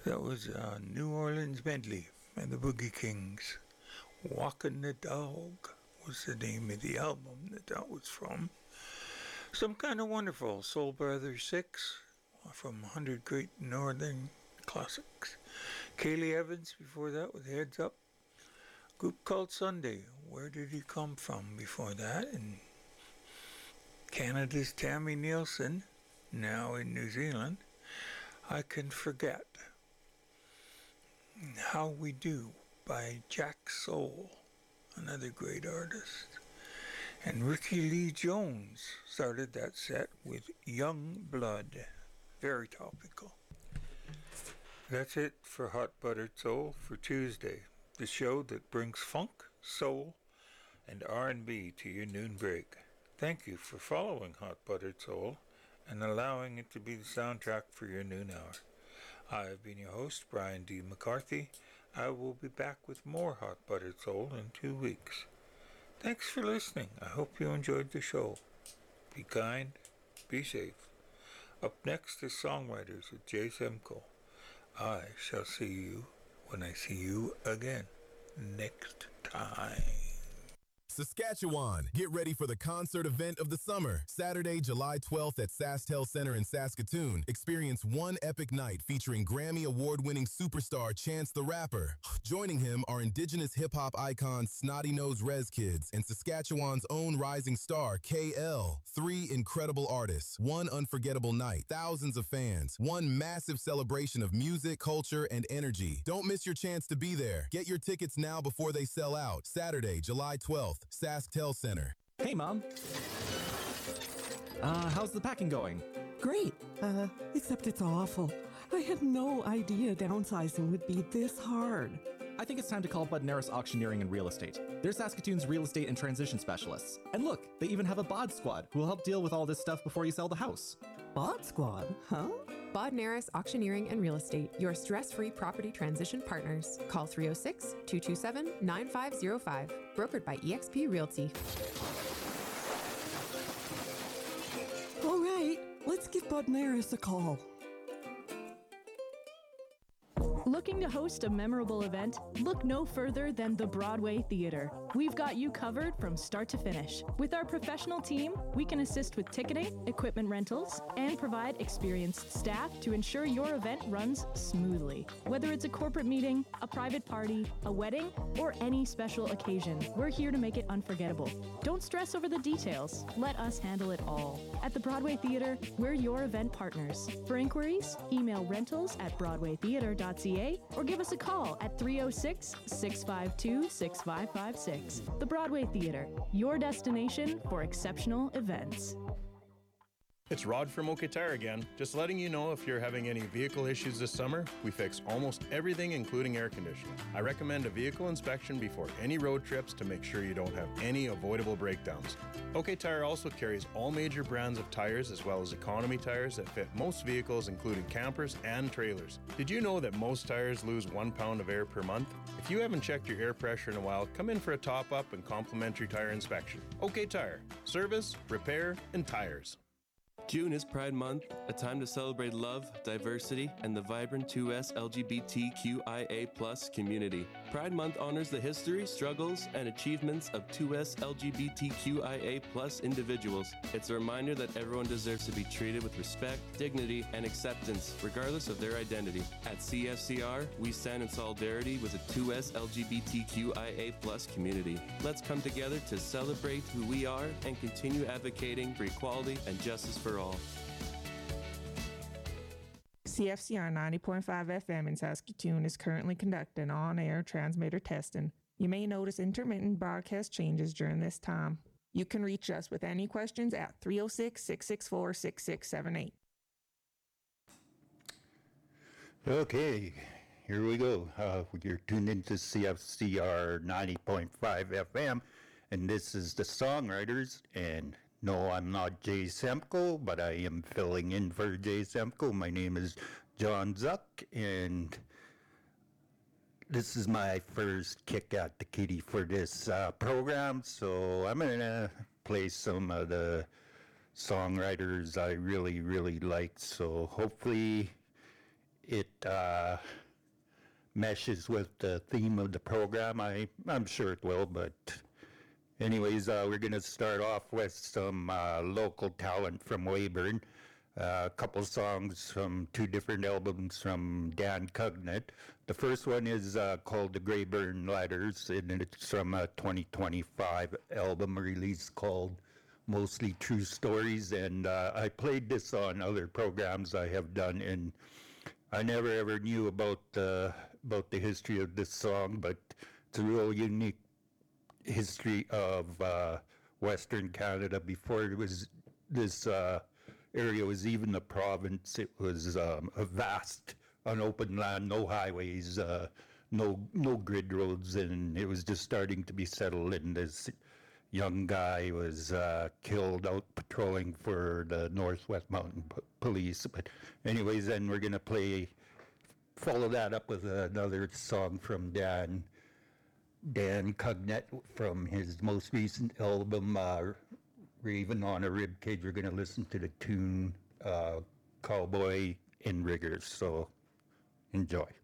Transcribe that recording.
That was New Orleans Medley and the Boogie Kings. Walkin' the Dog was the name of the album that was from. Some Kind of Wonderful, Soul Brothers 6 from 100 Great Northern Classics. Kaylee Evans before that with Heads Up. Group called Sunday, Where Did He Come From before that. And Canada's Tammy Nielsen, now in New Zealand. I Can Forget. How We Do by Jack Soul, another great artist. And Ricky Lee Jones started that set with Young Blood. Very topical. That's it for Hot Buttered Soul for Tuesday, the show that brings funk, soul, and R&B to your noon break. Thank you for following Hot Buttered Soul and allowing it to be the soundtrack for your noon hour. I have been your host, Brian D. McCarthy. I will be back with more Hot Buttered Soul in 2 weeks. Thanks for listening. I hope you enjoyed the show. Be kind, be safe. Up next is Songwriters with Jay Semko. I shall see you when I see you again next time. Saskatchewan, get ready for the concert event of the summer. Saturday, July 12th at SaskTel Center in Saskatoon. Experience one epic night featuring Grammy Award-winning superstar Chance the Rapper. Joining him are Indigenous hip-hop icons Snotty Nose Rez Kids and Saskatchewan's own rising star KL. 3 incredible artists, one unforgettable night, thousands of fans, one massive celebration of music, culture, and energy. Don't miss your chance to be there. Get your tickets now before they sell out. Saturday, July 12th. SaskTel Center. Hey, Mom. How's the packing going? Great, except it's awful. I had no idea downsizing would be this hard. I think it's time to call Bud Neris Auctioneering and Real Estate. They're Saskatoon's real estate and transition specialists. And look, they even have a bod squad who will help deal with all this stuff before you sell the house. Bod squad, huh? Bod Neris Auctioneering and Real Estate, your stress-free property transition partners. Call 306-227-9505. Brokered by eXp Realty. All right, let's give Bud Neris a call. Looking to host a memorable event? Look no further than the Broadway Theater. We've got you covered from start to finish. With our professional team, we can assist with ticketing, equipment rentals, and provide experienced staff to ensure your event runs smoothly. Whether it's a corporate meeting, a private party, a wedding, or any special occasion, we're here to make it unforgettable. Don't stress over the details. Let us handle it all. At the Broadway Theater, we're your event partners. For inquiries, email rentals@broadwaytheater.ca or give us a call at 306-652-6556. The Broadway Theater, your destination for exceptional events. It's Rod from OK Tire again. Just letting you know if you're having any vehicle issues this summer, we fix almost everything including air conditioning. I recommend a vehicle inspection before any road trips to make sure you don't have any avoidable breakdowns. OK Tire also carries all major brands of tires as well as economy tires that fit most vehicles including campers and trailers. Did you know that most tires lose 1 pound of air per month? If you haven't checked your air pressure in a while, come in for a top-up and complimentary tire inspection. OK Tire. Service, repair, and tires. June is Pride Month, a time to celebrate love, diversity, and the vibrant 2S LGBTQIA+ community. Pride Month honors the history, struggles, and achievements of 2S LGBTQIA+ individuals. It's a reminder that everyone deserves to be treated with respect, dignity, and acceptance, regardless of their identity. At CFCR, we stand in solidarity with the 2S LGBTQIA+ community. Let's come together to celebrate who we are and continue advocating for equality and justice for all. CFCR 90.5 FM in Saskatoon is currently conducting on-air transmitter testing. You may notice intermittent broadcast changes during this time. You can reach us with any questions at 306-664-6678. Okay, here we go. You're tuned into CFCR 90.5 FM, and this is the Songwriters. And no, I'm not Jay Semko, but I am filling in for Jay Semko. My name is John Zuck, and this is my first kick at the kitty for this program, so I'm going to play some of the songwriters I really, really like. So hopefully it meshes with the theme of the program. I'm sure it will, but anyways, we're going to start off with some local talent from Weyburn. A couple songs from two different albums from Dan Cugnet. The first one is called The Greyburn Letters, and it's from a 2025 album release called Mostly True Stories. And I played this on other programs I have done, and I never ever knew about the history of this song, but it's a real unique history of Western Canada. Before it was this area was even a province. It was a vast unopened land, no highways, no grid roads, and it was just starting to be settled. And this young guy was killed out patrolling for the Northwest Mountain Police. But anyways, then we're gonna follow that up with another song from Dan Cugnet from his most recent album, Raven on a Ribcage. We're going to listen to the tune Cowboy in Riggers. So enjoy.